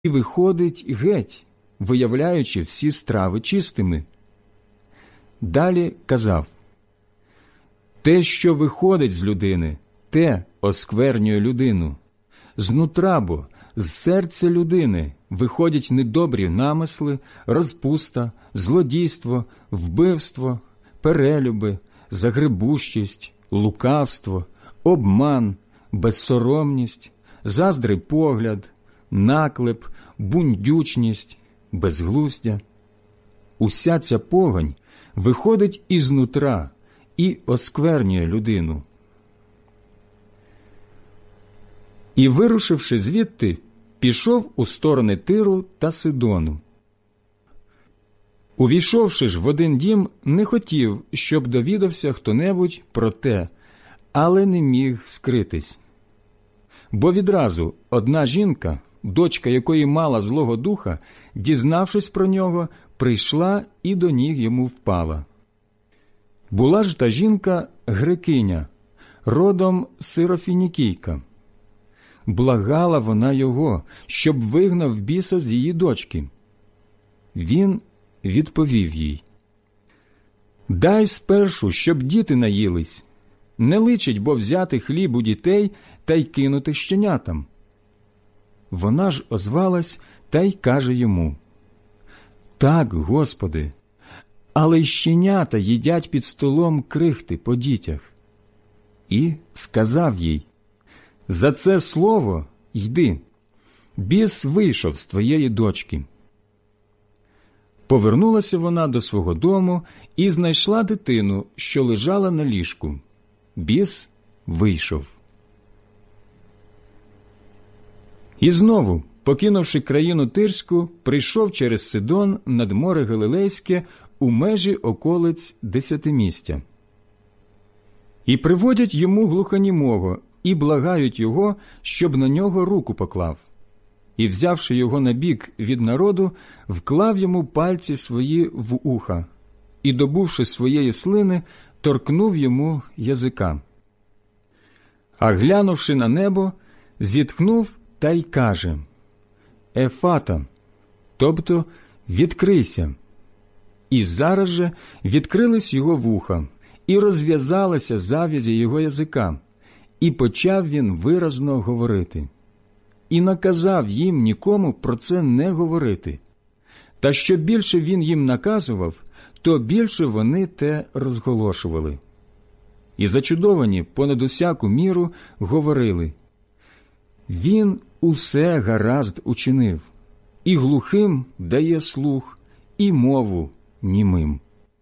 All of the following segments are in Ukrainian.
і виходить геть, виявляючи всі страви чистими. Далі казав: те, що виходить з людини, те осквернює людину. Знутра бо, з серця людини виходять недобрі намисли, розпуста, злодійство, вбивство, перелюби, загребущість, лукавство, обман, безсоромність, заздрий погляд, наклеп, бундючність, безглуздя. Уся ця погань виходить ізнутра і осквернює людину. І, вирушивши звідти, пішов у сторони Тиру та Сидону. Увійшовши ж в один дім, не хотів, щоб довідався хто-небудь про те, але не міг скритись. Бо відразу одна жінка, дочка якої мала Злого Духа, дізнавшись про нього, прийшла і до ніг йому впала. Була ж та жінка грекиня, родом сирофінікійка. Благала вона його, щоб вигнав біса з її дочки. Він відповів їй: «Дай спершу, щоб діти наїлись. Не личить бо взяти хліб у дітей та й кинути щенятам». Вона ж озвалась та й каже йому: «Так, Господи, але й щенята їдять під столом крихти по дітях». І сказав їй: «За це слово йди, біс вийшов з твоєї дочки». Повернулася вона до свого дому і знайшла дитину, що лежала на ліжку. Біс вийшов. І знову, покинувши країну Тирську, прийшов через Сидон над море Галилейське у межі околиць Десятимістя. І приводять йому глухонімого, і благають його, щоб на нього руку поклав. І, взявши його на бік від народу, вклав йому пальці свої в уха, і, добувши своєї слини, торкнув йому язика. А глянувши на небо, зітхнув та й каже: «Ефата», тобто «відкрийся». І зараз же відкрились його вуха, і розв'язалися зав'язі його язика, і почав він виразно говорити. І наказав їм нікому про це не говорити. Та що більше він їм наказував, то більше вони те розголошували. І зачудовані понад усяку міру говорили: «Він усе гаразд учинив, і глухим дає слух, і мову німим».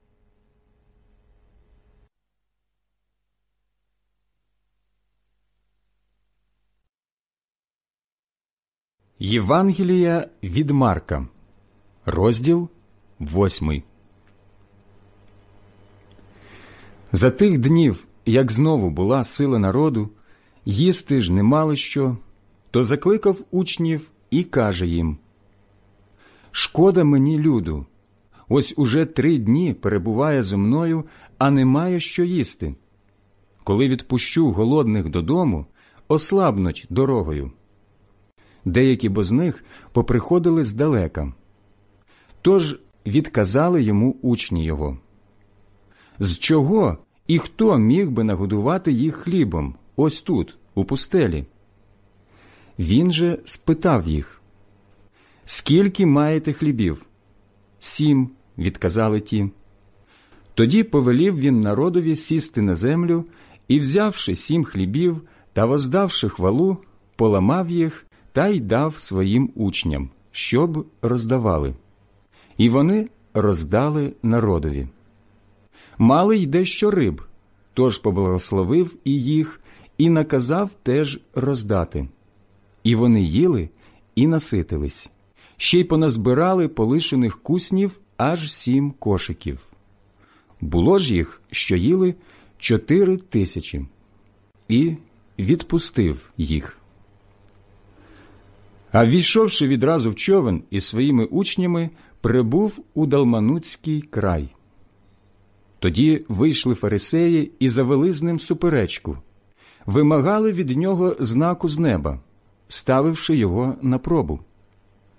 Євангелія від Марка, розділ 8. За тих днів, як знову була сила народу, їсти ж не мали що, то закликав учнів і каже їм: «Шкода мені люду, ось уже 3 дні перебуває зо мною, а не має що їсти. Коли відпущу голодних додому, ослабнуть дорогою». Деякі бо з них поприходили здалека. Тож відказали йому учні його: «З чого і хто міг би нагодувати їх хлібом ось тут, у пустелі?» Він же спитав їх: «Скільки маєте хлібів?» 7, відказали ті. Тоді повелів він народові сісти на землю, і, взявши 7 хлібів та воздавши хвалу, поламав їх та й дав своїм учням, щоб роздавали. І вони роздали народові. Мали й дещо риб, тож поблагословив і їх, і наказав теж роздати. І вони їли і наситились. Ще й поназбирали полишених куснів аж 7 кошиків. Було ж їх, що їли, 4000. І відпустив їх. А ввійшовши відразу в човен із своїми учнями, прибув у Далманутський край. Тоді вийшли фарисеї і завели з ним суперечку. Вимагали від нього знаку з неба, ставивши його на пробу.